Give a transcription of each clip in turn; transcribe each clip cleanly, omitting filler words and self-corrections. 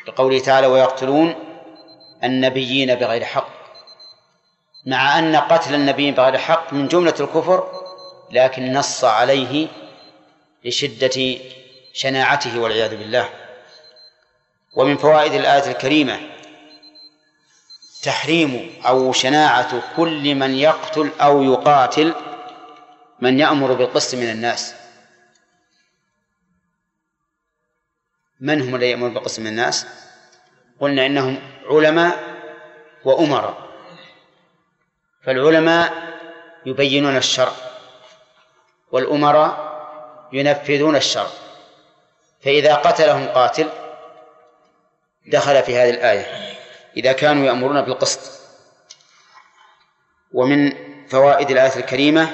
لقوله تعالى ويقتلون النبيين بغير حق، مع أن قتل النبي بغير حق من جملة الكفر، لكن نص عليه لشدة شناعته والعياذ بالله. ومن فوائد الآية الكريمة تحريم أو شناعة كل من يقتل أو يقاتل من يأمر بالقسط من الناس. من هم الذين يأمرون بالقسط من الناس؟ قلنا إنهم علماء وأمراء. فالعلماء يبينون الشرع، والأمراء ينفذون الشرع، فإذا قتلهم قاتل دخل في هذه الآية إذا كانوا يأمرون بالقسط. ومن فوائد الآية الكريمة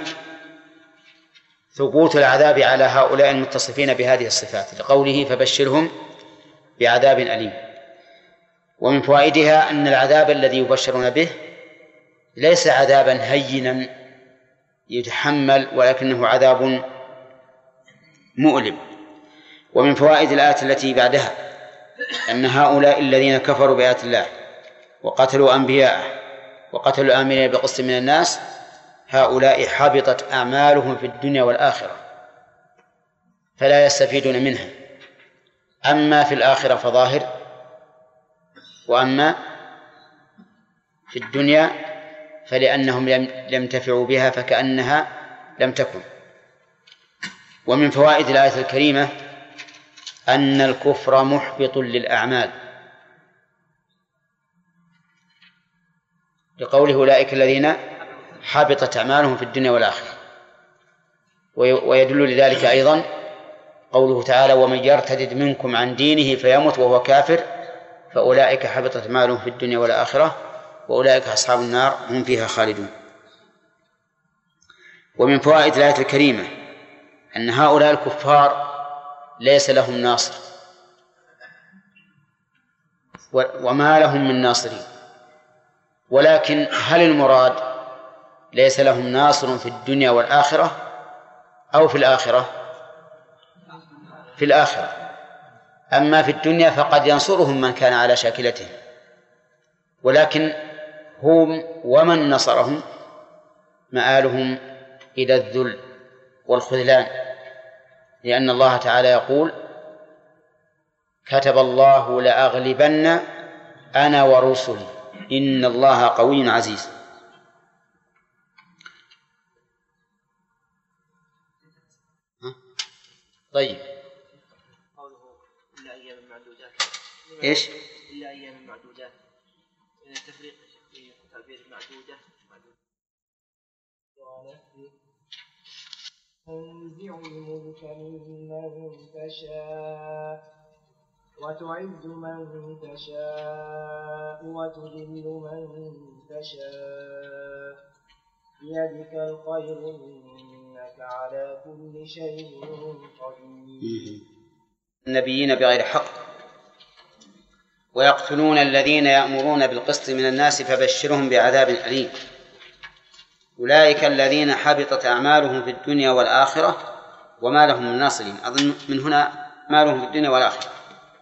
ثبوت العذاب على هؤلاء المتصفين بهذه الصفات، لقوله فبشرهم بعذاب أليم. ومن فوائدها أن العذاب الذي يبشرون به ليس عذابا هينا يتحمل، ولكنه عذاب مؤلم. ومن فوائد الآية التي بعدها أن هؤلاء الذين كفروا بآيات الله وقتلوا أنبياءه وقتلوا الآمرين بقسط من الناس هؤلاء حبطت أعمالهم في الدنيا والآخرة فلا يستفيدون منها، أما في الآخرة فظاهر، وأما في الدنيا فلأنهم لم ينتفعوا بها فكأنها لم تكن. ومن فوائد الآية الكريمة أن الكفر محبط للأعمال، لقوله أولئك الذين حبطت أعمالهم في الدنيا والآخرة. ويدل لذلك أيضا قوله تعالى ومن يرتد منكم عن دينه فيمت وهو كافر فأولئك حبطت أعمالهم في الدنيا والآخرة وأولئك أصحاب النار هم فيها خالدون. ومن فوائد الآية الكريمة أن هؤلاء الكفار ليس لهم ناصر وما لهم من ناصرين، ولكن هل المراد ليس لهم ناصر في الدنيا والآخرة أو في الآخرة؟ في الآخرة. أما في الدنيا فقد ينصرهم من كان على شاكلتهم، ولكن هم ومن نصرهم مآلهم إلى الذل والخذلان، لأن الله تعالى يقول كتب الله لأغلبن أنا ورسلي إن الله قوي عزيز. طيب إلا أيام معدودات. إيش؟ إلا أيام معدودات. من التفريق في تعبير معدودة. تنزع الملك ممن تشاء وتعز من تشاء وتذل من تشاء بيدك الخير إنك على كل شيء قدير. النبيين بغير حق ويقتلون الذين يأمرون بالقسط من الناس فبشرهم بعذاب أليم. أولئك الذين حبطت أعمالهم في الدنيا والآخرة وما لهم من ناصرين. أظن من هنا ما لهم في الدنيا والآخرة.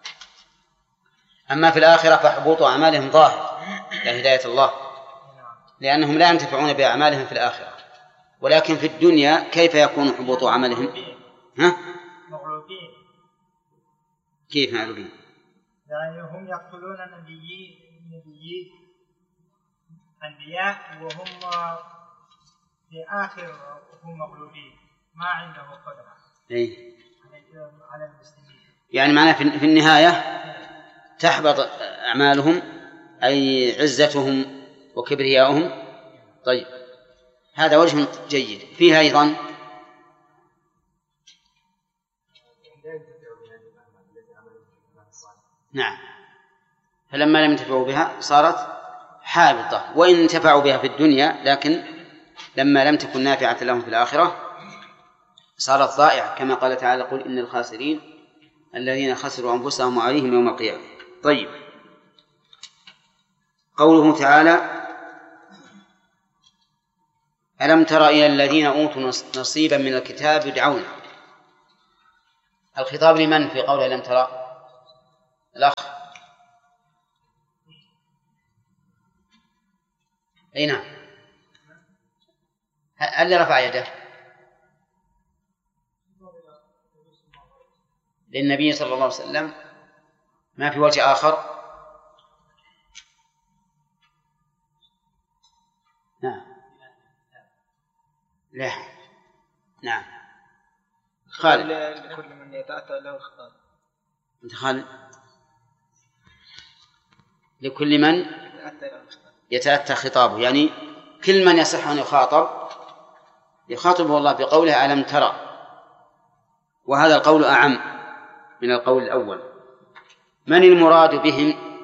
أما في الآخرة فحبوط أعمالهم ظاهر لهداية الله، لأنهم لا ينتفعون بأعمالهم في الآخرة. ولكن في الدنيا كيف يكون حبوط عملهم؟ مغلوبين. كيف مغلوبين؟ يعني هم يقتلون أنبياء وهم في آخر هم مغلوبين ما عنده قدرة على المسلمين. يعني معناه في النهاية تحبط أعمالهم أي عزتهم وكبرياؤهم. طيب هذا وجه جيد. فيها أيضا نعم، فلما لم ينتفعوا بها صارت حابطة، وإن انتفعوا بها في الدنيا لكن لما لم تكن نافعة لهم في الآخرة صارت ضائعة، كما قال تعالى قل إن الخاسرين الذين خسروا أنفسهم وعليهم يوم القيامة. طيب قوله تعالى ألم تر إلى الذين أوتوا نصيبا من الكتاب يدعون، الخطاب لمن في قوله ألم ترى؟ الأخ أي نعم. اللي رفع يده للنبي صلى الله عليه وسلم ما في وجه آخر. نعم. لا. نعم. خالد. لكل من يتأتى له خطاب. أنت خالد. لكل من يتأتى خطابه، يعني كل من يصح أن يخاطبه الله بقوله ألم ترى، وهذا القول أعم من القول الأول. من المراد بهم؟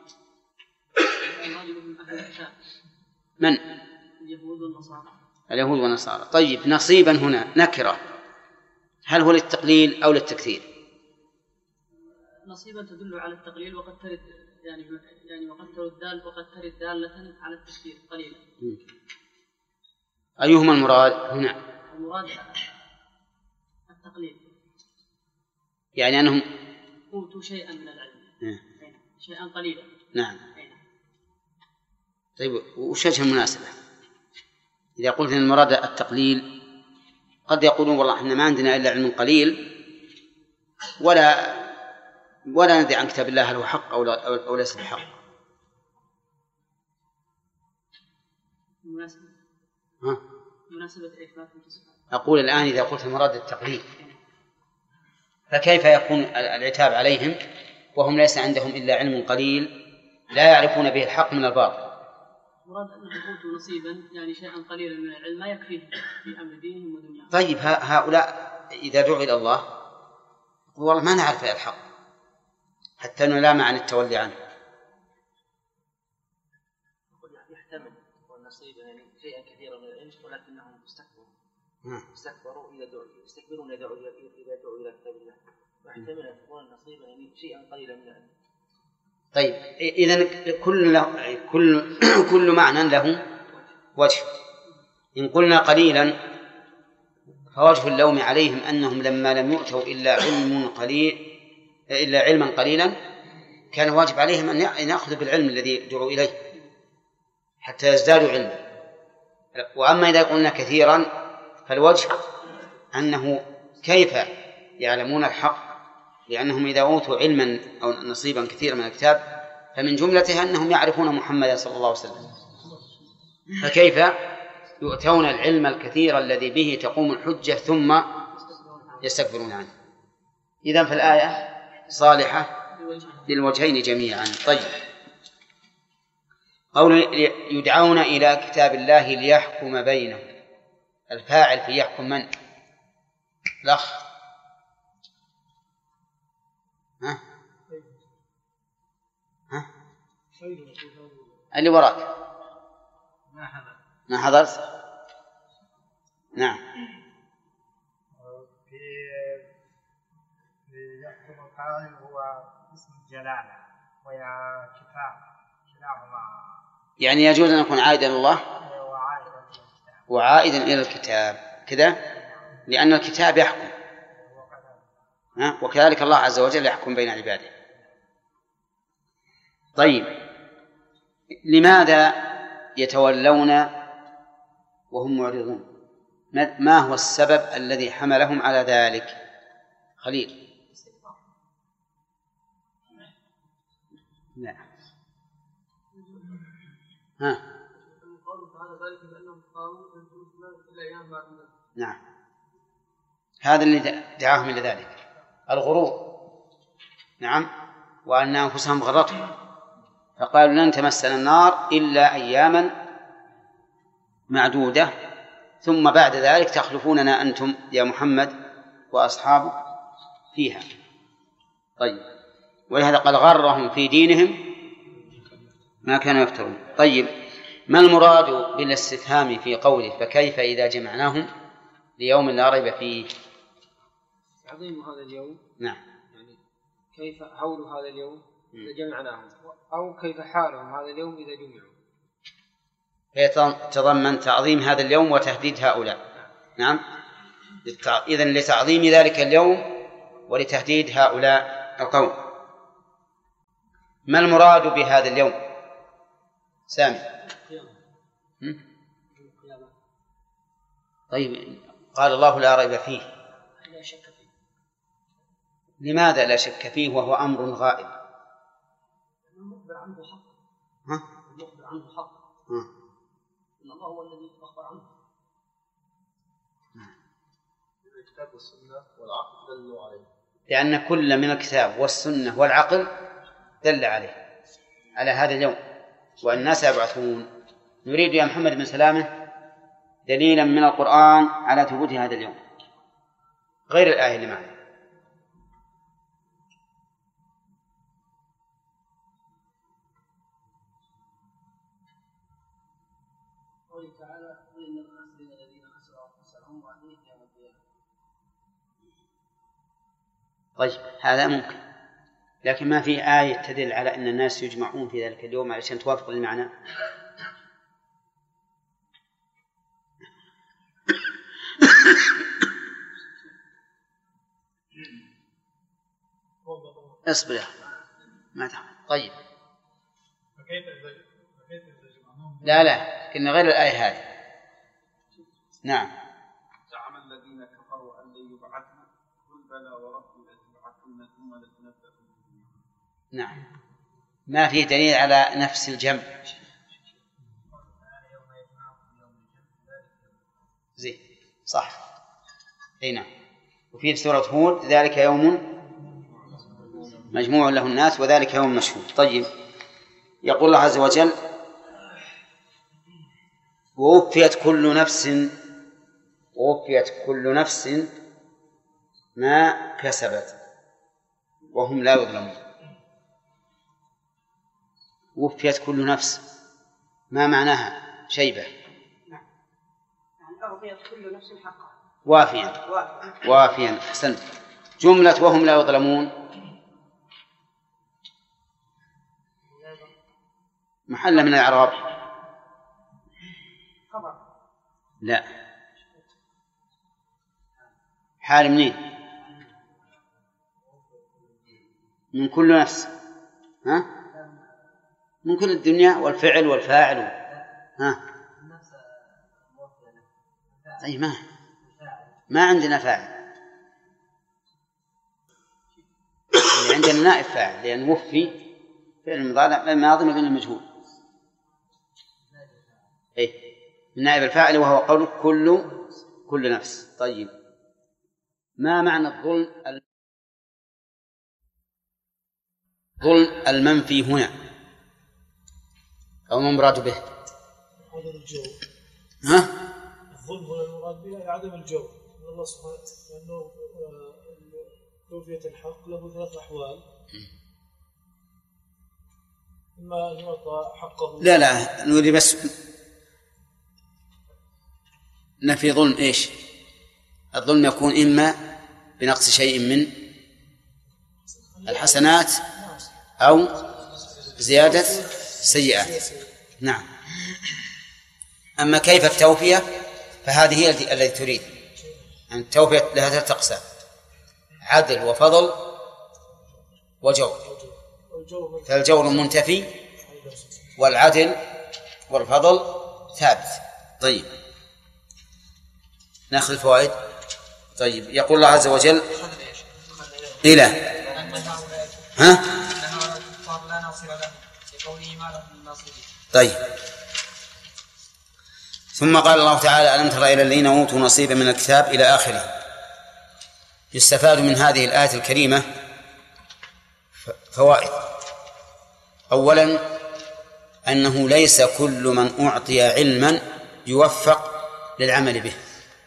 من؟ اليهود والنصارى. طيب، نصيبا هنا نكرة، هل هو للتقليل أو للتكثير؟ نصيبا تدل على التقليل، وقد ترد يعني وقد ترد دالة على التكثير قليلا. أيهما المراد هنا؟ المراد التقليل، يعني أنهم أوتوا شيئا من العلم. شيئا قليلا. نعم. طيب، وش وجه المناسبة؟ إذا قلت إن المراد التقليل قد يقولون والله إحنا ما عندنا إلا علم قليل ولا ندري عن كتاب الله هل هو حق أو ليس بحق. مناسبة إثبات. أقول الآن إذا قلت المراد التقليل فكيف يكون العتاب عليهم وهم ليس عندهم إلا علم قليل لا يعرفون به الحق من الباطل؟ مراد أنهم أوتوا نصيبا، يعني شيئا قليلا من العلم ما يكفيه في أمر دينهم ودنياهم. طيب، هؤلاء إذا دعوا إلى الله والله ما نعرف الحق حتى نلام عن التولي عنه. يحتمل والنصيب يعني شيئا كثيرا من العلم ولكنهم استكبروا يستكبرون إذا دعوا إلى كتاب الله، ويحتمل أن يكون النصيب يعني شيئا قليلا من العلم. طيب، إذن كل معنى له وجه. إن قلنا قليلا فوجه اللوم عليهم أنهم لما لم يؤتوا إلا علما قليلا كان واجب عليهم أن يأخذوا بالعلم الذي دعوا إليه حتى يزدادوا علما. وأما إذا قلنا كثيرا فالوجه أنه كيف يعلمون الحق، لأنهم إذا أوتوا علما أو نصيبا كثيرا من الكتاب فمن جملته أنهم يعرفون محمدا صلى الله عليه وسلم، فكيف يؤتون العلم الكثير الذي به تقوم الحجة ثم يستكبرون عنه؟ إذن فالآية صالحة للوجهين جميعا. طيب، قول يدعون إلى كتاب الله ليحكم بينهم، الفاعل في يحكم من؟ الأخ اللي وراك ما حضرت. نعم. في يحكم القائل هو اسم الجلالة ويا كتاب كلاهما، يعني يجوز أن يكون عائدا إلى الله وعائدا إلى الكتاب كذا، لأن الكتاب يحكم وكذلك الله عز وجل يحكم بين عباده. طيب، لماذا يتولون وهم معرضون؟ ما هو السبب الذي حملهم على ذلك؟ خليل. نعم. نعم، هذا اللي دعاهم إلى ذلك، الغرور. نعم، وأن أنفسهم غرتهم فقالوا لن تمسنا النار إلا أياما معدودة ثم بعد ذلك تخلفوننا أنتم يا محمد وأصحابك فيها. طيب، ولهذا قال غرهم في دينهم ما كانوا يفترون. طيب، ما المراد بالاستفهام في قوله فكيف إذا جمعناهم ليوم لا ريب فيه؟ عظيم هذا اليوم. نعم، يعني كيف حول هذا اليوم إذا جمعناهم، أو كيف حالهم هذا اليوم إذا جمعوا، يتضمن تعظيم هذا اليوم وتهديد هؤلاء. نعم، إذن لتعظيم ذلك اليوم ولتهديد هؤلاء القوم. ما المراد بهذا اليوم؟ سامي. طيب قال الله لا ريب فيه، لا شك فيه. لماذا لا شك فيه وهو أمر غائب؟ المخبر عنه حق. المخبر عنه حق. إن الله هو الذي أخبر عنه. الكتاب والسنة والعقل دلوا عليه، لأن كل من الكتاب والسنة والعقل دل عليه، على هذا اليوم والناس يبعثون. نريد يا محمد بن سلامة دليلا من القرآن على ثبوت هذا اليوم غير الآية اللي معنا. قوله تعالى: قل إن الخاسرين الذين خسروا أنفسهم وأهليهم يوم القيامة. طيب هذا ممكن، لكن ما في آية تدل على أن الناس يجمعون في ذلك اليوم علشان توافق المعنى. اصبر ما تعمل. طيب لا كنا غير الآية هذه. نعم. زعم الذين كفروا أن لن يبعثوا قل بلى وربي لتبعثن ثم لتنبؤن. نعم، ما فيه دليل على نفس الجمع. زين صح. اي نعم. وفي سورة هود ذلك يوم مجموع له الناس وذلك يوم مشهود. طيب يقول الله عز وجل: ووفيت كل نفس ما كسبت وهم لا يظلمون. وفيت كل نفس، ما معناها شيبة؟ أعطيت كل نفس حقها. وافيا. أحسنت. جملة وهم لا يظلمون محل من الإعراب؟ لا، حال منين؟ من كل نفس. من كل الدنيا والفعل والفاعل. أي ما عندنا فاعل، اللي عندنا نائب فاعل، لأن وفي فعل الماضي مبني المجهول. من نائب الفاعل وهو قول كل نفس. طيب ما معنى الظلم المنفي هنا أو ما مراد به؟ عدم الجو. الظلم هنا المراد به عدم الجو. الله سبحانه لأنه توفية الحق له 3 أحوال: إما أن يعطى حقه. لا نريد بس نفي ظلم. إيش الظلم؟ يكون إما بنقص شيء من الحسنات أو زيادة سيئات. نعم. أما كيف التوفية فهذه هي التي تريد أن التوفية لها 3 أقسام: عدل وفضل وجور. فالجور منتفي والعدل والفضل ثابت. طيب نأخذ الفوائد. طيب يقول الله عز وجل: إلى طيب ثم قال الله تعالى: ألم تر إلى الذين أوتوا نصيبا من الكتاب إلى آخره. يستفاد من هذه الآية الكريمة فوائد. أولا أنه ليس كل من أعطي علما يوفق للعمل به،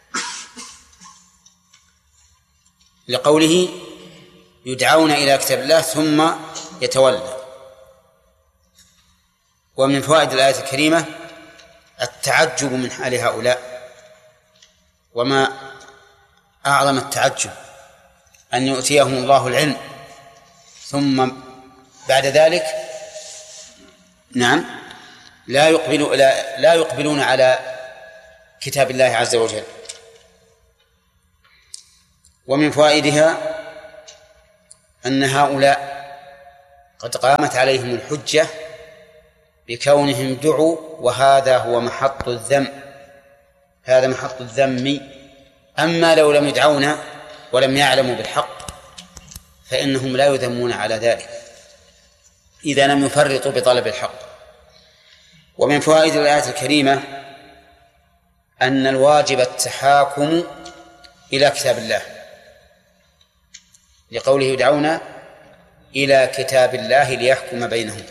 لقوله: يدعون إلى كتاب الله ثم يتولى. ومن فوائد الآية الكريمة التعجب من حال هؤلاء، وما أعظم التعجب أن يؤتيهم الله العلم ثم بعد ذلك لا يقبلون على كتاب الله عز وجل. ومن فوائدها أن هؤلاء قد قامت عليهم الحجة بكونهم دعوا، وهذا هو محط الذم، هذا محط الذم. أما لو لم يدعونا ولم يعلموا بالحق فإنهم لا يذمون على ذلك إذا لم يفرطوا بطلب الحق. ومن فوائد الآية الكريمة أن الواجب التحاكم إلى كتاب الله، لقوله يدعون إلى كتاب الله ليحكم بينهم.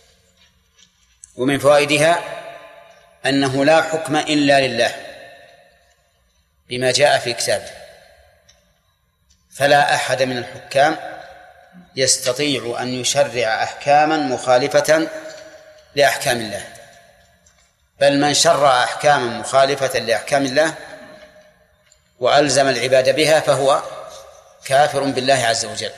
ومن فوائدها أنه لا حكم إلا لله بما جاء في كتابه، فلا أحد من الحكام يستطيع أن يشرع أحكاما مخالفة لأحكام الله، بل من شرع أحكاما مخالفة لأحكام الله وألزم العباد بها فهو كافر بالله عز وجل،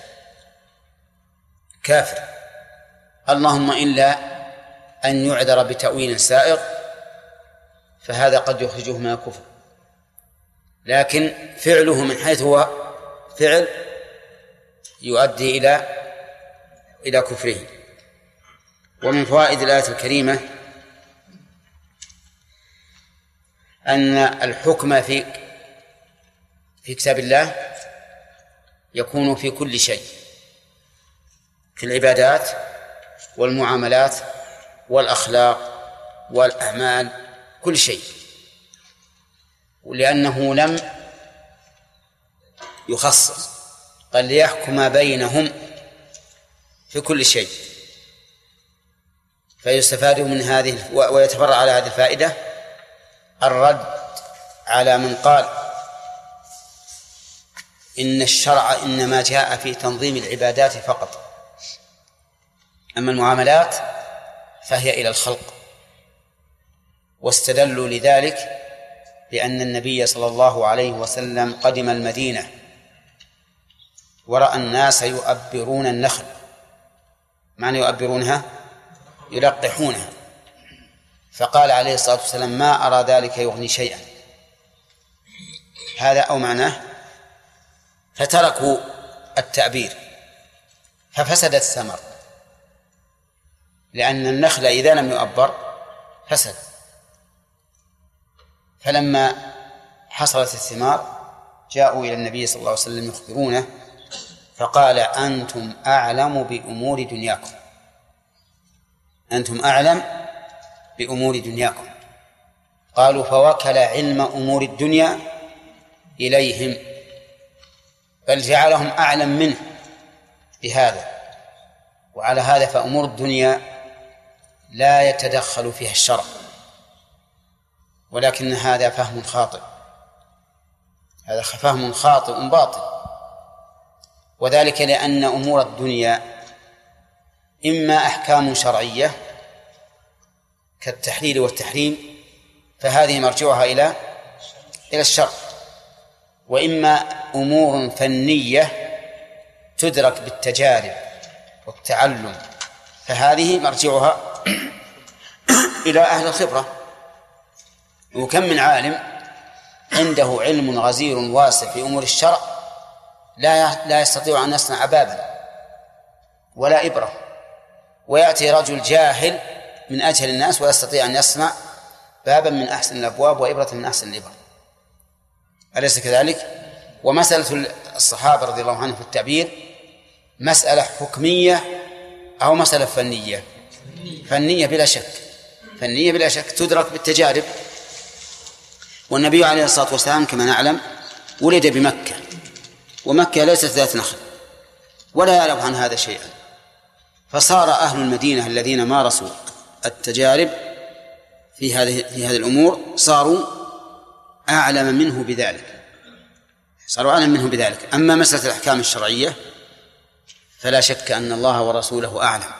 كافر. اللهم إلا أن يعذر بتأويل سائغ فهذا قد يخرجه من الكفر، لكن فعله من حيث هو فعل يؤدي إلى كفره. ومن فوائد الآية الكريمة أن الحكم في كتاب الله يكون في كل شيء، في العبادات والمعاملات والأخلاق والأعمال، كل شيء، لأنه لم يخصص، قال ليحكم بينهم في كل شيء. فيستفاد من هذه ويتفرع على هذه الفائدة الرد على من قال إن الشرع إنما جاء في تنظيم العبادات فقط، أما المعاملات فهي إلى الخلق. واستدلوا لذلك بأن النبي صلى الله عليه وسلم قدم المدينة ورأى الناس يؤبرون النخل. معنى يؤبرونها يلقحونها، فقال عليه الصلاة والسلام ما أرى ذلك يغني شيئا، هذا أو معناه، فتركوا التأبير ففسد الثمر، لأن النخل إذا لم يؤبر فسد. فلما حصلت الثمار جاءوا إلى النبي صلى الله عليه وسلم يخبرونه، فقال أنتم أعلم بأمور دنياكم، أنتم أعلم بأمور دنياكم. قالوا فوكل علم أمور الدنيا إليهم، بل جعلهم أعلم منه بهذا. وعلى هذا فأمور الدنيا لا يتدخل فيها الشرع، ولكن هذا فهم خاطئ، هذا فهم خاطئ باطل. وذلك لأن أمور الدنيا إما أحكام شرعية كالتحليل والتحريم فهذه مرجعها إلى الشرع، وإما أمور فنية تدرك بالتجارب والتعلم فهذه مرجعها إلى أهل الخبرة. وكم من عالم عنده علم غزير واسع في أمور الشرع لا يستطيع أن يصنع بابا ولا إبرة، ويأتي رجل جاهل من أجهل الناس ويستطيع أن يصنع بابا من أحسن الأبواب وإبرة من أحسن الإبر، أليس كذلك؟ ومسألة الصحابة رضي الله عنهم في التعبير مسألة حكمية أو مسألة فنية؟ فنية بلا شك، فنية بلا شك تدرك بالتجارب. والنبي عليه الصلاة والسلام كما نعلم ولد بمكة، ومكة ليست ذات نخل ولا يعرف عن هذا شيئا، فصار أهل المدينة الذين مارسوا التجارب في هذه الأمور صاروا أعلم منه بذلك، صاروا أعلم منه بذلك. أما مسألة الأحكام الشرعية فلا شك أن الله ورسوله أعلم.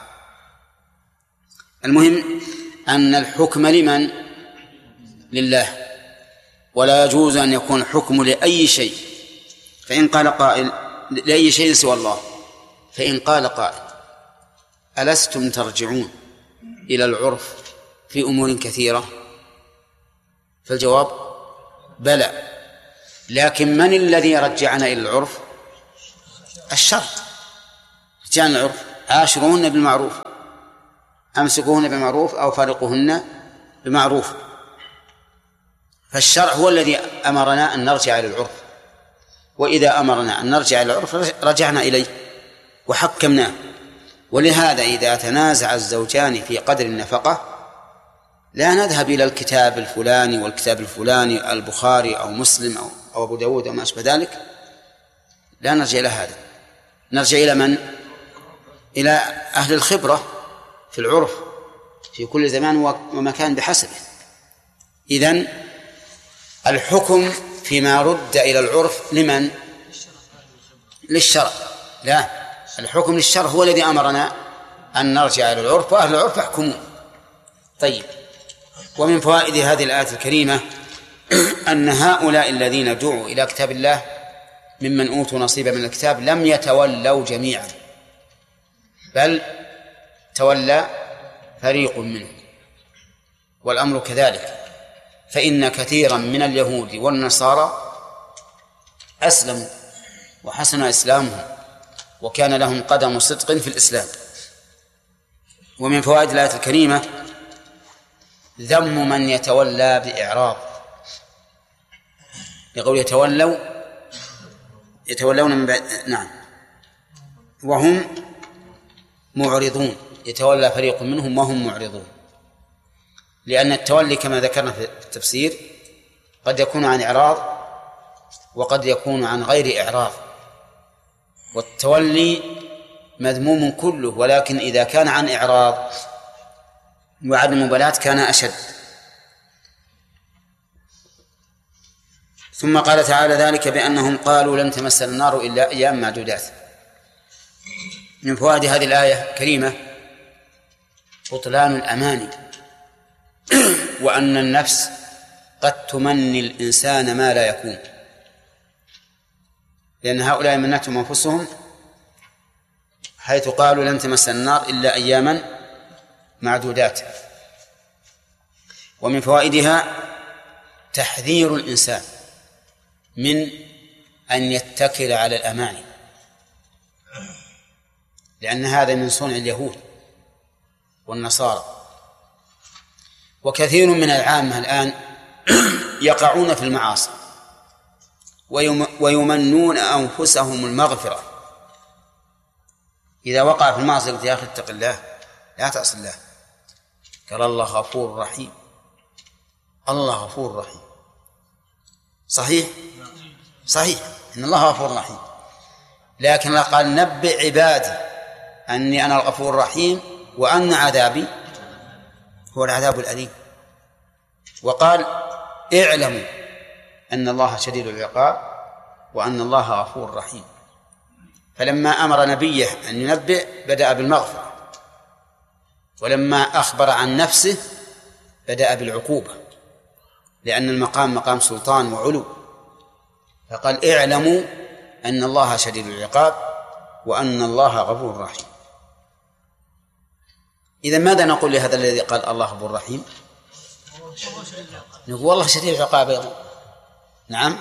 المهم أن الحكم لمن؟ لله، ولا يجوز أن يكون الحكم لأي شيء. فإن قال قائل لأي شيء سوى الله، فإن قال قائل ألستم ترجعون إلى العرف في أمور كثيرة؟ فالجواب بلى، لكن من الذي رجعنا إلى العرف؟ الشرع. رجعنا العرف عاشرون بالمعروف، أمسكوهن بمعروف أو فارقوهن بمعروف. فالشرع هو الذي أمرنا أن نرجع إلى العرف، وإذا أمرنا أن نرجع إلى العرف رجعنا إليه وحكمناه. ولهذا إذا تنازع الزوجان في قدر النفقة لا نذهب إلى الكتاب الفلاني والكتاب الفلاني، البخاري أو مسلم أو أبو داود أو ما أشبه ذلك، لا نرجع إلى هذا، نرجع إلى من؟ إلى أهل الخبرة في العرف في كل زمان ومكان بحسبه. إذن الحكم فيما رد إلى العرف لمن؟ للشرع. لا، الحكم للشرع هو الذي أمرنا أن نرجع إلى العرف، وأهل العرف يحكمون. طيب، ومن فوائد هذه الآية الكريمة أن هؤلاء الذين دعوا إلى كتاب الله ممن أوتوا نصيبا من الكتاب لم يتولوا جميعا، بل تولى فريق منهم، والأمر كذلك. فإن كثيرا من اليهود والنصارى أسلموا وحسن إسلامهم وكان لهم قدم صدق في الإسلام. ومن فوائد الآية الكريمة ذم من يتولى بإعراض، يقول يتولون من بعد، نعم، وهم معرضون، يتولى فريق منهم وهم معرضون. لأن التولي كما ذكرنا في التفسير قد يكون عن إعراض وقد يكون عن غير إعراض، والتولي مذموم كله، ولكن إذا كان عن إعراض وعدم المبالاة كان أشد. ثم قال تعالى ذلك بأنهم قالوا لن تمسنا النار إلا أيام معدودات. من فوائد هذه الآية الكريمة بطلان الأماني، وأن النفس قد تمني الإنسان ما لا يكون، لأن هؤلاء منتهم أنفسهم حيث قالوا لن تمسنا النار إلا أياما معدودات. ومن فوائدها تحذير الإنسان من أن يتكل على الأماني، لأن هذا من صنع اليهود والنصارى. وكثير من العامة الآن يقعون في المعاصي ويمنون أنفسهم المغفرة. إذا وقع في المعصية يا أخي اتق الله، لا تعصي الله، قال الله غفور رحيم، الله غفور رحيم. صحيح إن الله غفور رحيم، لكن قال نبئ عبادي أني أنا الغفور الرحيم وأن عذابي هو العذاب الأليم. وقال اعلموا أن الله شديد العقاب وأن الله غفور رحيم. فلما أمر نبيه أن ينبئ بدأ بالمغفرة، ولما أخبر عن نفسه بدأ بالعقوبة، لأن المقام مقام سلطان وعلو. فقال اعلموا أن الله شديد العقاب وأن الله غفور رحيم. إذا ماذا نقول لهذا الذي قال الله غفور رحيم؟ نقول والله شديد العقاب أيضا. نعم،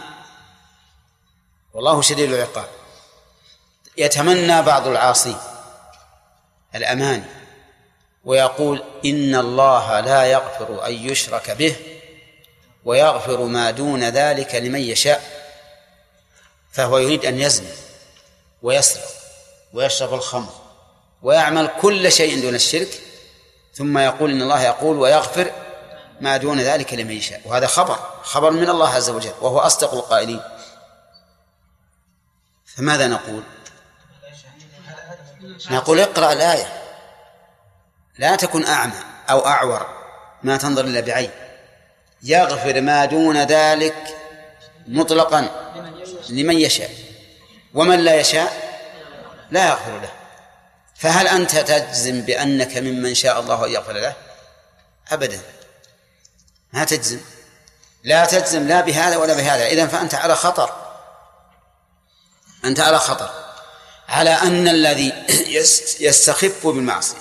والله شديد العقاب. يتمنى بعض العاصي الأماني ويقول إن الله لا يغفر أن يشرك به ويغفر ما دون ذلك لمن يشاء. فهو يريد أن يزني ويسرق ويشرب الخمر ويعمل كل شيء دون الشرك، ثم يقول إن الله يقول ويغفر ما دون ذلك لمن يشاء. وهذا خبر من الله عز وجل، وهو أصدق القائلين. فماذا نقول؟ نقول اقرأ الآية، لا تكن أعمى أو أعور ما تنظر إلا بعين. يغفر ما دون ذلك مطلقا لمن يشاء، ومن لا يشاء لا يغفر له. فهل أنت تجزم بأنك ممن شاء الله أن يغفر له؟ أبدا، ما تجزم، لا تجزم لا بهذا ولا بهذا. إذن فأنت على خطر، أنت على خطر، على أن الذي يستخف بالمعصية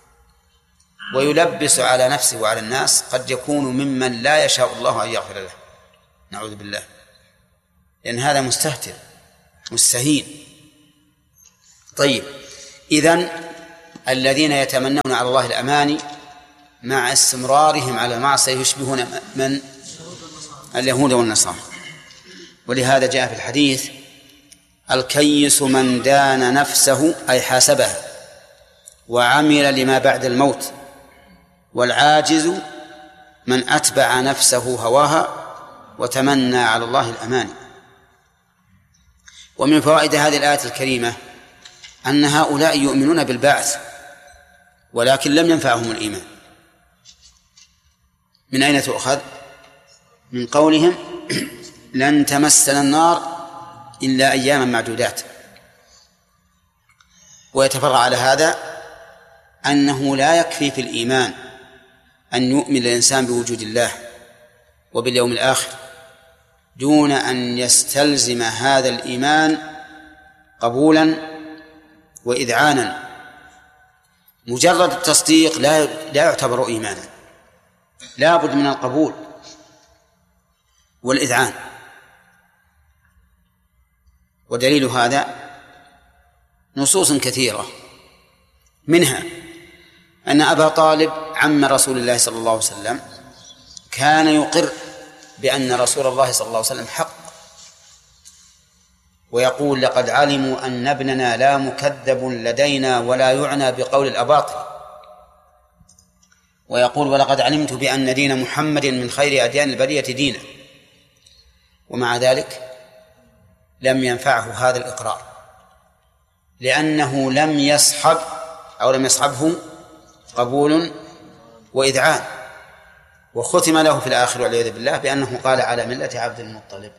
ويلبس على نفسه وعلى الناس قد يكون ممن لا يشاء الله أن يغفر له، نعوذ بالله، لأن هذا مستهتر مستهين. طيب، إذن الذين يتمنون على الله الأماني مع استمرارهم على المعصية يشبهون من اليهود والنصارى. ولهذا جاء في الحديث: الكيس من دان نفسه أي حاسبها وعمل لما بعد الموت، والعاجز من أتبع نفسه هواها وتمنى على الله الأماني. ومن فوائد هذه الآية الكريمة أن هؤلاء يؤمنون بالبعث ولكن لم ينفعهم الإيمان. من أين تؤخذ؟ من قولهم: لن تمسنا النار إلا أياما معدودات. ويتفرع على هذا أنه لا يكفي في الإيمان أن يؤمن الإنسان بوجود الله وباليوم الآخر دون أن يستلزم هذا الإيمان قبولا وإذعانا. مجرد التصديق لا يعتبر إيمانا، لا بد من القبول والإذعان. ودليل هذا نصوص كثيرة، منها أن أبا طالب عم رسول الله صلى الله عليه وسلم كان يقر بأن رسول الله صلى الله عليه وسلم حق، ويقول: لقد علموا أن ابننا لا مكذب لدينا ولا يعنى بقول الأباطل. ويقول: ولقد علمت بأن دين محمد من خير أديان البرية دينا. ومع ذلك لم ينفعه هذا الإقرار، لأنه لم يصحبه قبول وإذعان، وختم له في الآخر والعياذ بالله بأنه قال على ملة عبد المطلب.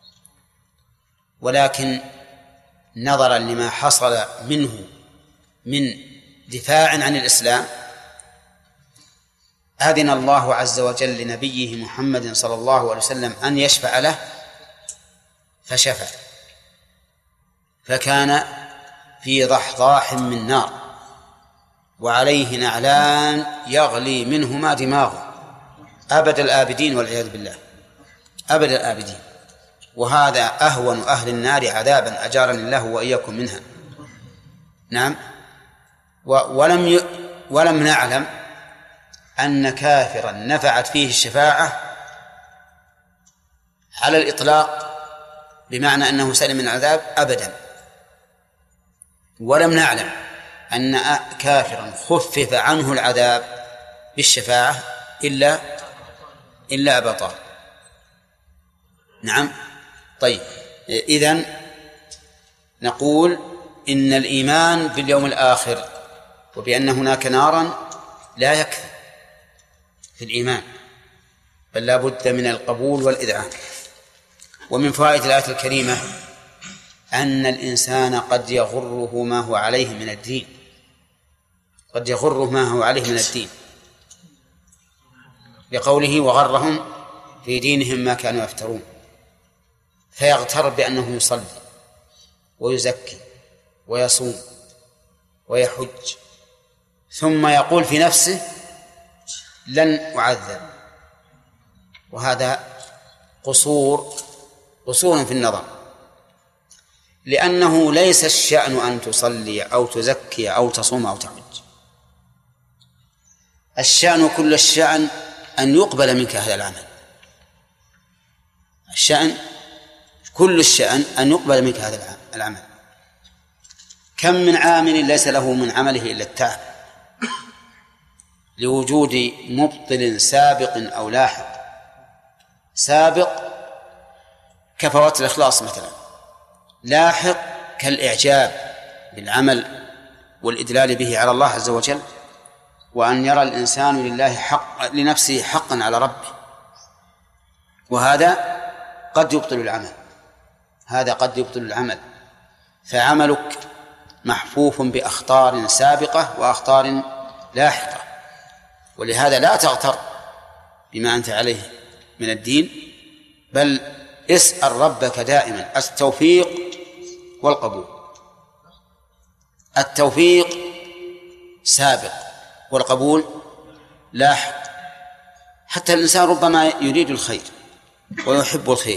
ولكن نظرا لما حصل منه من دفاع عن الإسلام أذن الله عز وجل لنبيه محمد صلى الله عليه وسلم أن يشفع له، فشفع، فكان في ضحضاح من نار وعليه نعلان يغلي منهما دماغه أبد الآبدين والعياذ بالله، أبد الآبدين. وهذا أهون أهل النار عذابا أجارني الله وإياكم منها. نعم. ولم نعلم أن كافرا نفعت فيه الشفاعة على الإطلاق بمعنى أنه سلم من العذاب أبدا. ولم نعلم أن كافرا خفف عنه العذاب بالشفاعة إلا أبا طالب. نعم. طيب، إذن نقول إن الإيمان باليوم الآخر وبأن هناك نارا لا يكفي في الإيمان، بل لا بد من القبول والإذعان. ومن فوائد الآية الكريمة أن الإنسان قد يغره ما هو عليه من الدين، قد يغره ما هو عليه من الدين، بقوله: وغرهم في دينهم ما كانوا يفترون، فيغتر بأنه يصلي ويزكي ويصوم ويحج، ثم يقول في نفسه: لن أعذب. وهذا قصور في النظر، لأنه ليس الشأن أن تصلي أو تزكي أو تصوم أو تحج، الشأن كل الشأن أن يقبل منك هذا العمل. الشأن كل الشأن أن يقبل منك هذا العمل. كم من عامل ليس له من عمله إلا التعب لوجود مبطل سابق أو لاحق. سابق كفوات الإخلاص مثلا، لاحق كالإعجاب بالعمل والإدلال به على الله عز وجل، وأن يرى الإنسان لنفسه حقا على ربه، وهذا قد يبطل العمل. هذا قد يبطل العمل، فعملك محفوف بأخطار سابقة وأخطار لاحقة. ولهذا لا تغتر بما أنت عليه من الدين، بل اسأل ربك دائما التوفيق والقبول. التوفيق سابق والقبول لاحق. حتى الإنسان ربما يريد الخير ويحب الخير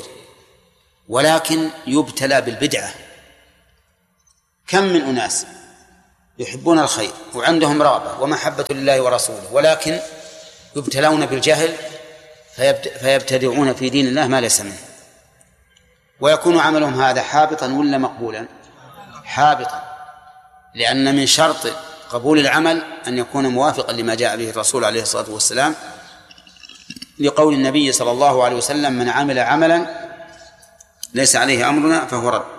ولكن يبتلى بالبدعة. كم من أناس يحبون الخير وعندهم رغبة ومحبة لله ورسوله، ولكن يبتلون بالجهل فيبتدعون في دين الله ما ليس منه، ويكون عملهم هذا حابطا ولا مقبولا؟ حابطا، لأن من شرط قبول العمل أن يكون موافقا لما جاء به الرسول عليه الصلاة والسلام، لقول النبي صلى الله عليه وسلم: من عمل عملا ليس عليه أمرنا فهو رد.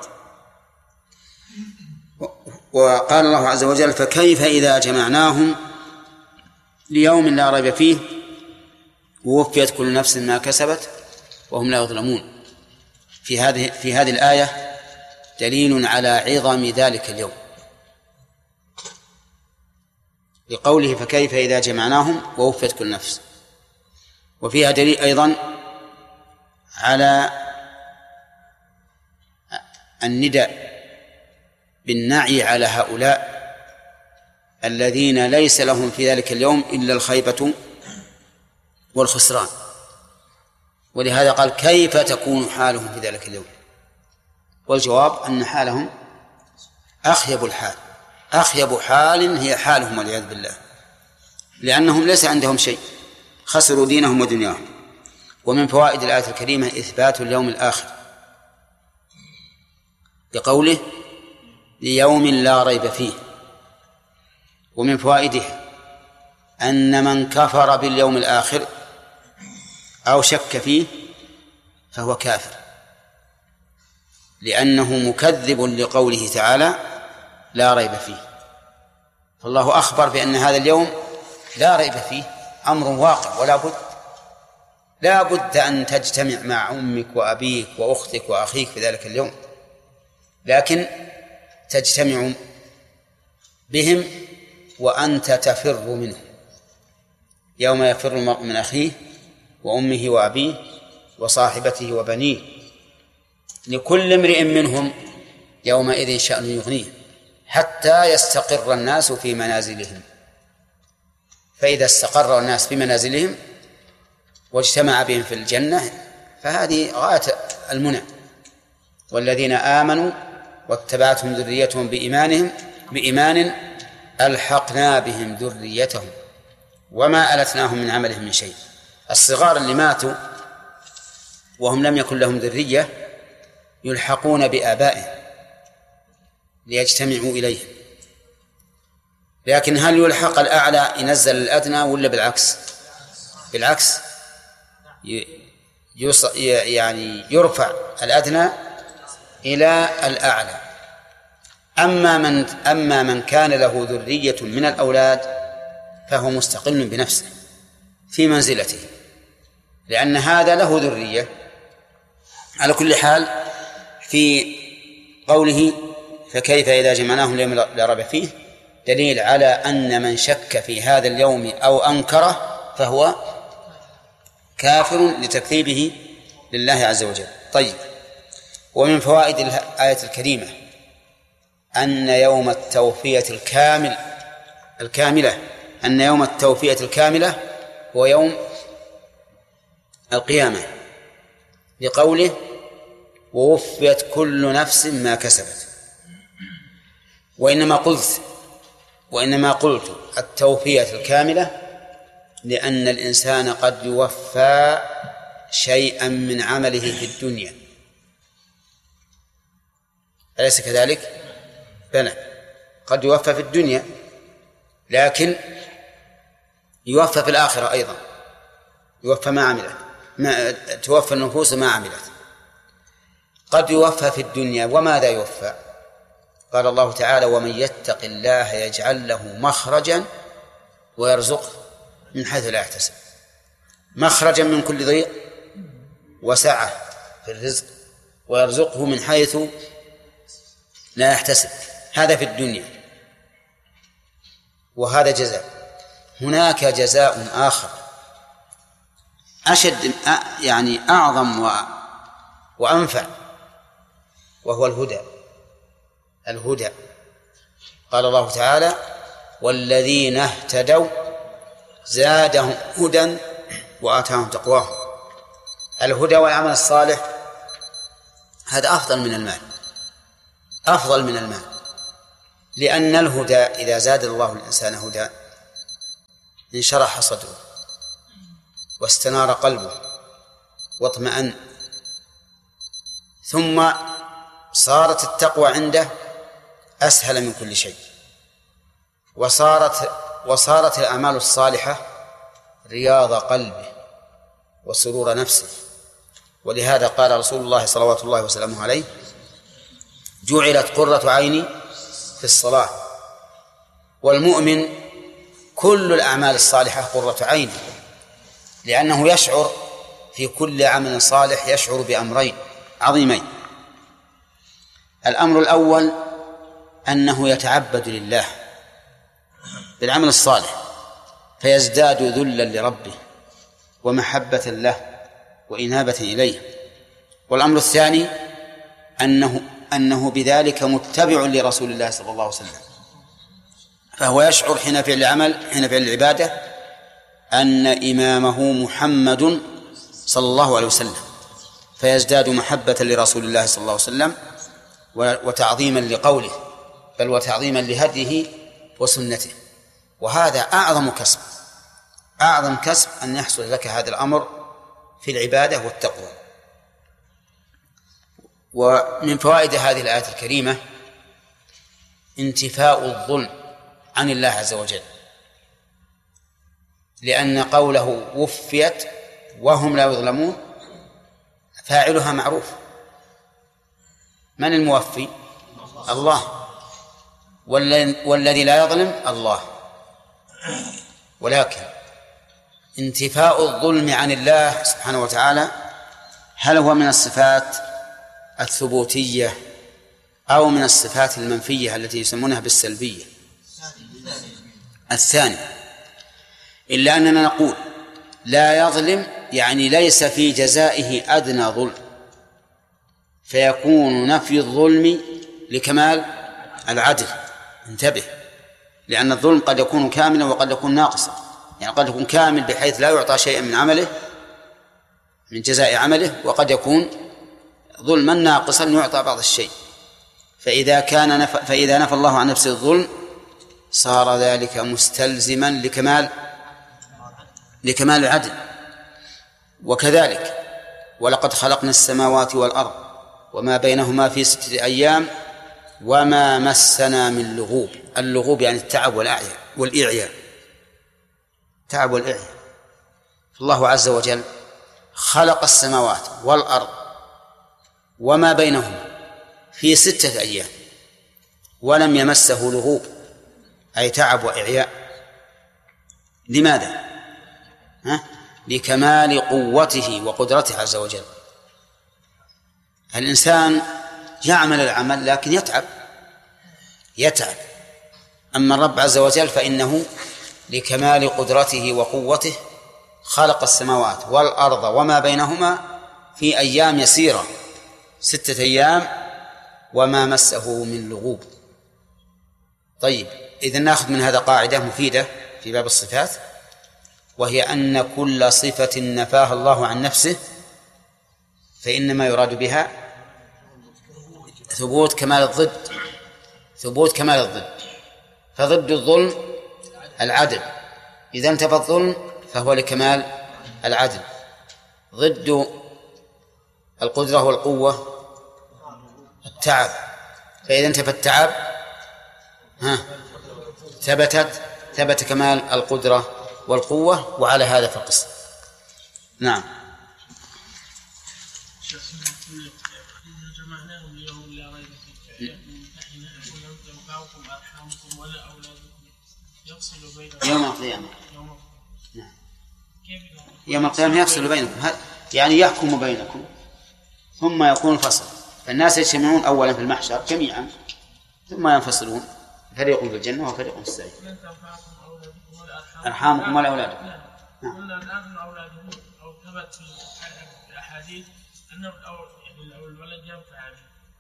وقال الله عز وجل: فكيف إذا جمعناهم ليوم لا ريب فيه ووفيت كل نفس ما كسبت وهم لا يظلمون. في هذه الآية دليل على عظم ذلك اليوم، لقوله: فكيف إذا جمعناهم ووفيت كل نفس. وفيها دليل أيضا على النداء بالنعي على هؤلاء الذين ليس لهم في ذلك اليوم إلا الخيبة والخسران. ولهذا قال: كيف تكون حالهم في ذلك اليوم؟ والجواب أن حالهم أخيب الحال، أخيب حال هي حالهم والعياذ بالله، لأنهم ليس عندهم شيء، خسروا دينهم ودنياهم. ومن فوائد الآية الكريمة إثبات اليوم الآخر بقوله: ليوم لا ريب فيه. ومن فوائده أن من كفر باليوم الآخر أو شك فيه فهو كافر، لأنه مكذب لقوله تعالى: لا ريب فيه. فالله أخبر بأن هذا اليوم لا ريب فيه، أمر واقع، لا بد أن تجتمع مع أمك وأبيك وأختك وأخيك في ذلك اليوم، لكن تجتمع بهم وأنت تفر منهم، يوم يفر المرء من أخيه وأمه وأبيه وصاحبته وبنيه، لكل امرئ منهم يومئذ شأن يغنيه، حتى يستقر الناس في منازلهم. فإذا استقر الناس في منازلهم واجتمع بهم في الجنة فهذه غاية المنى. والذين آمنوا واتبعتهم ذريتهم بإيمان ألحقنا بهم ذريتهم وما ألتناهم من عملهم من شيء. الصغار اللي ماتوا وهم لم يكن لهم ذرية يلحقون بآبائهم ليجتمعوا إليهم، لكن هل يلحق الأعلى ينزل الأدنى ولا بالعكس؟ بالعكس، يعني يرفع الأدنى إلى الأعلى. أما من كان له ذرية من الأولاد فهو مستقل بنفسه في منزلته، لأن هذا له ذرية. على كل حال، في قوله: فكيف إذا جمعناهم ليوم لا ريب فيه، دليل على أن من شك في هذا اليوم أو أنكره فهو كافر لتكذيبه لله عز وجل. طيب، ومن فوائد الآية الكريمة أن يوم التوفية الكاملة أن يوم التوفية الكاملة هو يوم القيامة، لقوله: ووفيت كل نفس ما كسبت. وإنما قلت التوفية الكاملة لأن الإنسان قد يوفى شيئا من عمله في الدنيا، أليس كذلك؟ بلى، قد يوفى في الدنيا، لكن يوفى في الآخرة أيضا، يوفى ما عملت، توفى النفوس ما عملت. قد يوفى في الدنيا، وماذا يوفى؟ قال الله تعالى: ومن يتق الله يجعل له مخرجا ويرزقه من حيث لا يحتسب. مخرجا من كل ضيق، وسعة في الرزق، ويرزقه من حيث لا يحتسب. هذا في الدنيا، وهذا جزاء. هناك جزاء آخر أشد، يعني أعظم وأنفع، وهو الهدى. قال الله تعالى: والذين اهتدوا زادهم هدى وآتاهم تقواهم. الهدى والعمل الصالح هذا أفضل من المال، لأن الهدى إذا زاد الله الإنسان هدى انشرح صدره واستنار قلبه واطمأن، ثم صارت التقوى عنده أسهل من كل شيء، وصارت الأعمال الصالحة رياض قلبه وسرور نفسه. ولهذا قال رسول الله صلوات الله وسلامه عليه: جعلت قرة عيني في الصلاة. والمؤمن كل الأعمال الصالحة قرة عين، لأنه يشعر في كل عمل صالح يشعر بأمرين عظيمين: الأمر الأول أنه يتعبد لله بالعمل الصالح فيزداد ذلا لربه ومحبة له وإنابة إليه. والأمر الثاني أنه بذلك متبع لرسول الله صلى الله عليه وسلم، فهو يشعر حين فعل العبادة أن إمامه محمد صلى الله عليه وسلم، فيزداد محبة لرسول الله صلى الله عليه وسلم وتعظيما لقوله، بل وتعظيما لهديه وسنته. وهذا أعظم كسب أن يحصل لك هذا الأمر في العبادة والتقوى. ومن فوائد هذه الآية الكريمة انتفاء الظلم عن الله عز وجل، لأن قوله وفيت وهم لا يظلمون فاعلها معروف. من الموفي؟ الله. والذي لا يظلم الله. ولكن انتفاء الظلم عن الله سبحانه وتعالى هل هو من الصفات الثبوتية أو من الصفات المنفية التي يسمونها بالسلبية؟ الثاني. إلا أننا نقول لا يظلم يعني ليس في جزائه أدنى ظلم، فيكون نفي الظلم لكمال العدل. انتبه، لأن الظلم قد يكون كاملا وقد يكون ناقصا، يعني قد يكون كامل بحيث لا يعطى شيئا من عمله من جزاء عمله، وقد يكون ظلما ناقصا يعطى بعض الشيء. فإذا نفى الله عن نفسه الظلم صار ذلك مستلزما لكمال العدل. وكذلك ولقد خلقنا السماوات والأرض وما بينهما في 6 أيام وما مسنا من لغوب. اللغوب يعني التعب والإعياء. تعب والإعياء. الله عز وجل خلق السماوات والأرض وما بينهما في 6 أيام ولم يمسه لغوب أي تعب وإعياء. لماذا؟ لكمال قوته وقدرته عز وجل. الإنسان يعمل العمل لكن يتعب، أما الرب عز وجل فإنه لكمال قدرته وقوته خلق السماوات والأرض وما بينهما في أيام يسيرة 6 أيام وما مسه من لغوب. طيب، إذن نأخذ من هذا قاعدة مفيدة في باب الصفات، وهي أن كل صفة نفاها الله عن نفسه فإنما يراد بها ثبوت كمال الضد. فضد الظلم العدل، إذا انتفى الظلم فهو لكمال العدل. ضد القدرة والقوة التعب، فإذا انتفى التعب ثبت كمال القدرة والقوة، وعلى هذا فقس. نعم. يوم القيامة. نعم. يوم القيامة يفصل بينكم، يعني يحكم بينكم ثم يكون الفصل. فالناس يجتمعون أولا في المحشر جميعا ثم ينفصلون، فريق في الجنة وفريق في السعير. أرحامكم ولا أولادكم. قلنا الآن أولادهم أو ثبت في الأحاديث أن الولد ينفع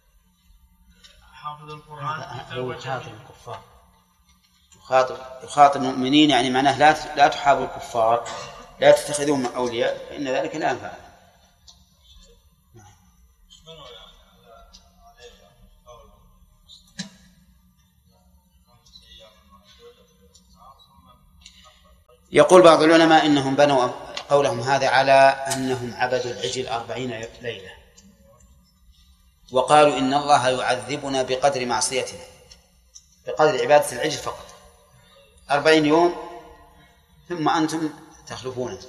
حافظ القرآن. هو يخاطب الكفار، يخاطب المؤمنين، يعني معناه لا تحابوا الكفار، لا تتخذوهم أولياء، فإن ذلك لا ينفع. يقول بعض العلماء إنهم بنوا قولهم هذا على أنهم عبدوا العجل 40 ليلة، وقالوا إن الله يعذبنا بقدر معصيتنا، بقدر عبادة العجل فقط 40 يوم، ثم أنتم تخلفونه.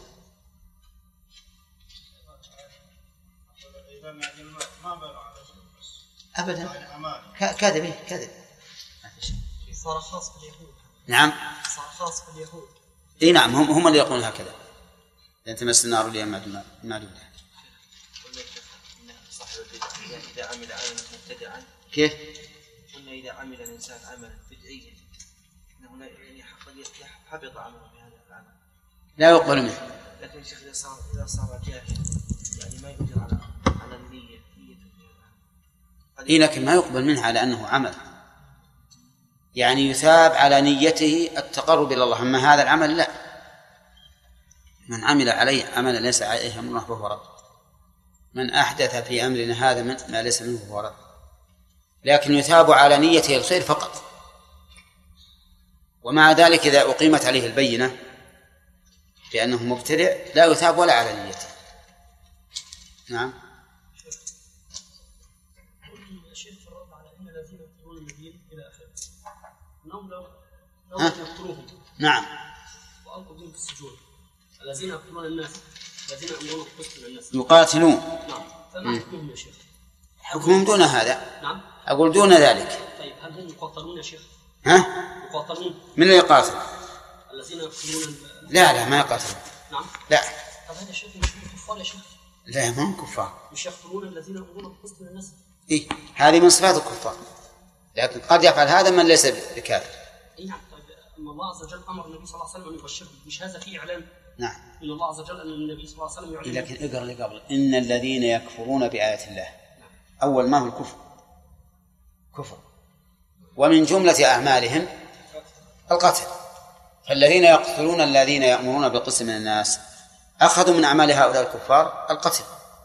أبدا، كذب كذب. صار خاص باليهود. نعم، صار خاص باليهود. اي نعم، هم اللي يقولون هكذا، لأن تمس النار اليوم معدودة. صاحب البدع إذا عمل عملا مبتدعا كيف؟ قلنا إذا عمل الإنسان عملا بدعيا إنه يعني حبط عمله بهذا العمل، لا يقبل منه. لكن الشيخ إذا صار جاهل يعني ما يقدر على النية. إيه، لكن ما يقبل منه على أنه عمل، يعني يثاب على نيته التقرب إلى الله. أما هذا العمل لا، من عمل عليه عملا ليس عليه أمرنا فهو رد، من أحدث في أمرنا هذا ما ليس منه فهو رد. لكن يثاب على نيته الخير فقط، ومع ذلك إذا أقيمت عليه البينة بأنه مبتدع لا يثاب ولا على نيته. نعم. الشيخ في الرد على ان الذين يقتلون النبيين الى اخره، انهم لو يقتلوهم نعم والقوا بهم في السجون، الذين يقتلون الناس الذين يامرون بالقسط من الناس يقاتلون. نعم، فما حكمهم يا شيخ؟ حكمهم دون هذا. نعم، أقول دون ذلك. طيب هل هم يقاتلون يا شيخ؟ يقاتلون؟ من اللي يقاتل؟ الذين يقتلون لا ما يقاتلون. نعم، لا. طب هذا شيخ مش كفار يا شيخ؟ لا، ما هم كفار. مش يقتلون الذين يامرون بالقسط من الناس؟ إيه، هذه من صفات الكفار، لكن قد يفعل هذا من ليس بكافر. اي نعم. طيب ان الله عز وجل امر النبي صلى الله عليه وسلم ان يبشرهم، مش هذا فيه اعلان؟ نعم. ان الله عز وجل ان النبي صلى الله عليه وسلم يعلن. لكن اقرأ اللي قبل، إن الذين يكفرون بآيات الله. أول ما هو الكفر، كفر، ومن جملة أعمالهم القتل. فالذين يقتلون الذين يأمرون بالقسط من الناس أخذوا من أعمال هؤلاء الكفار القتل،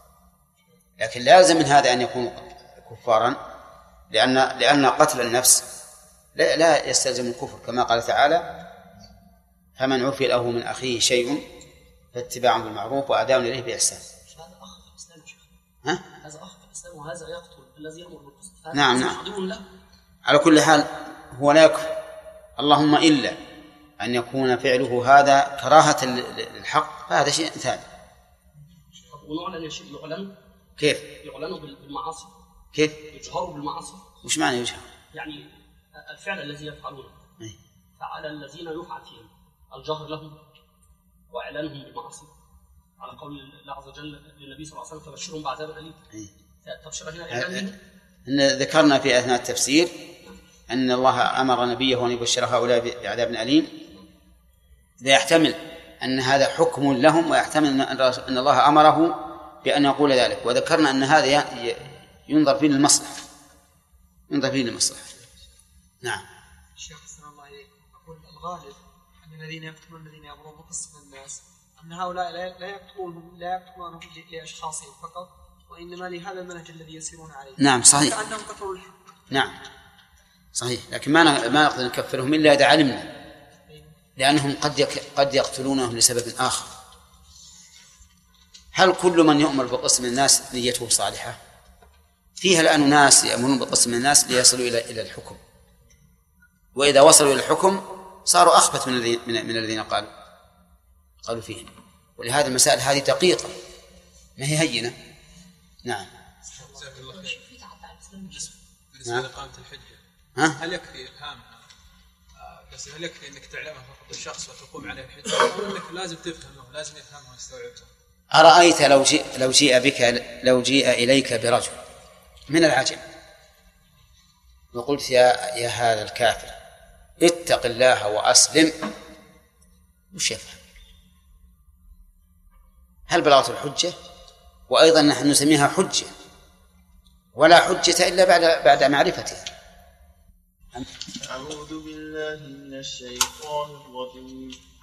لكن لازم من هذا أن يكونوا كفارا، لأن قتل النفس لا يستلزم الكفر، كما قال تعالى: فمن عفي له من أخيه شيء فاتباع بالمعروف وأداء إليه بإحسان. هذا أخ في الإسلام يا شيخ. هذا أخ في الإسلام، وهذا يقتل الذي يأمر بالقسط. نعم. على كل حال هو لا يكفر، اللهم إلا أن يكون فعله هذا كراهة للحق، فهذا شيء ثاني. ونعلن شيء يعلن. كيف؟ يعلنوا بالمعاصي. كيف؟ يجهروا بالمعاصي. وش معنى يجهر؟ يعني الفعل الذي يفعلونه فعلى الذين يفعل فيهم الجهر لهم وإعلانهم بالمعاصي، على قول الله عز وجل للنبي صلى الله عليه وسلم: فبشرهم بعذاب أليم. تبشر هنا إعلانهم. ذكرنا في أثناء التفسير أن الله أمر نبيه أن يبشر هؤلاء بعذاب أليم، يحتمل أن هذا حكم لهم، ويحتمل أن الله أمره بأن يقول ذلك. وذكرنا أن هذا ينظر فيه للمصلحة، نعم. الشيخ صلى الله عليه يقول: الغالب أن الذين يقتلون الذين يأمرون بالقسط من الناس أن هؤلاء لا يقتلونهم لأشخاصهم فقط، وإنما لهذا المنهج الذي يسيرون عليه. نعم صحيح. كأنهم قتلوا الحق. نعم صحيح، لكن ما نقدر نكفرهم إلا إذا علمنا، لأنهم قد يقتلونهم لسبب آخر. هل كل من يؤمر بالقسط من الناس نيته صالحة؟ فيها الآن ناس يأمرون بالقسط من الناس ليصلوا إلى الحكم، وإذا وصلوا إلى الحكم صاروا أخبث من الذين قالوا فيهم. ولهذا المسائل هذه دقيقة، ما هي هينة. نعم. بالنسبة لإقامة الحجة، هل يكفي إفهامها؟ بس هل يكفي أنك تعلمها فقط الشخص وتقوم عليه الحجة، أو أنك لازم تفهمه، لازم يفهمه ويستوعبه؟ أرأيت لو جيء إليك برجل من العجم وقلت يا هذا الكافر اتق الله وأسلم، وش يفهم؟ هل بلغت الحجة؟ وأيضا نحن نسميها حجة، ولا حجة إلا بعد معرفته. أعوذ بالله من الشيطان الرجيم.